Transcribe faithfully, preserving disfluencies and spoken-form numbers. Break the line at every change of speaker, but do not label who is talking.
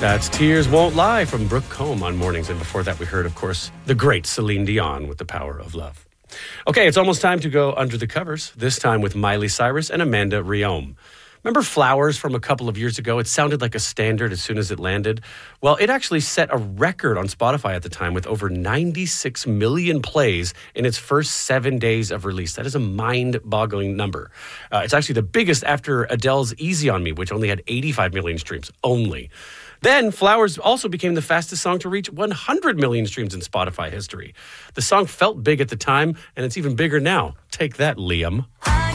That's Tears Won't Lie from Brooke Combe on Mornings. And before that, we heard, of course, the great Celine Dion with The Power of Love. Okay, it's almost time to go under the covers, this time with Miley Cyrus and Amanda Riom. Remember Flowers from a couple of years ago? It sounded like a standard as soon as it landed. Well, it actually set a record on Spotify at the time with over ninety-six million plays in its first seven days of release. That is a mind-boggling number. Uh, it's actually the biggest after Adele's Easy on Me, which only had eighty-five million streams only. Then, Flowers also became the fastest song to reach one hundred million streams in Spotify history. The song felt big at the time, and it's even bigger now. Take that, Liam.